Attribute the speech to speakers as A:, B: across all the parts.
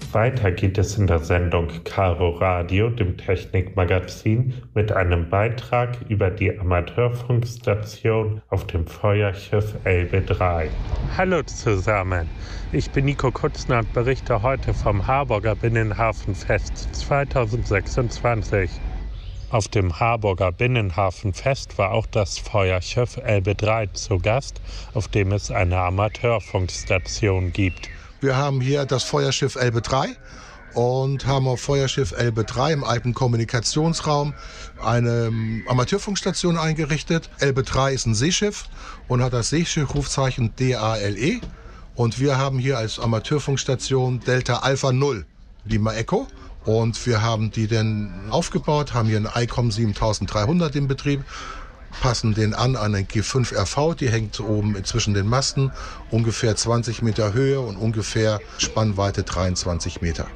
A: Weiter geht es in der Sendung Caro Radio, dem Technikmagazin, mit einem Beitrag über die Amateurfunkstation auf dem Feuerschiff Elbe 3. Hallo zusammen, ich bin Nico Kutzner und berichte heute vom Harburger Binnenhafenfest 2026. Auf dem Harburger Binnenhafenfest war auch das Feuerschiff Elbe 3 zu Gast, auf dem es eine Amateurfunkstation gibt.
B: Wir haben hier das Feuerschiff Elbe 3 und haben auf Feuerschiff Elbe 3 im alten Kommunikationsraum eine Amateurfunkstation eingerichtet. Elbe 3 ist ein Seeschiff und hat das Seeschiffrufzeichen DALE. Und wir haben hier als Amateurfunkstation Delta Alpha 0 Lima Echo. Und wir haben die dann aufgebaut, haben hier einen ICOM 7300 im Betrieb, passen den an einen G5 RV, die hängt oben zwischen den Masten, ungefähr 20 Meter Höhe und ungefähr Spannweite 23 Meter.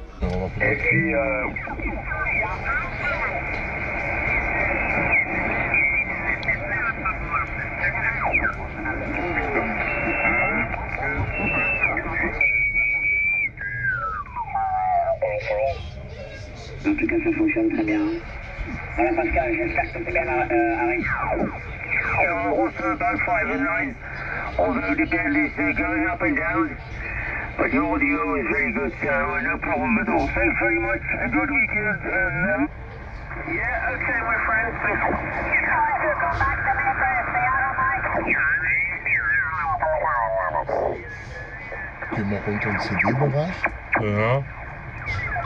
C: L'application fonctionne très bien. Voilà Pascal, j'espère que c'est bien arrivé. About 5 and 9. Although the band is going up and down. But the audio is very good, so no problem at all. Thanks very much. A good weekend. Yeah, okay, my friends. Go back to Minnesota. Stay out of my.
B: Gehen wir runter ins CD-Bereich.
A: Ja.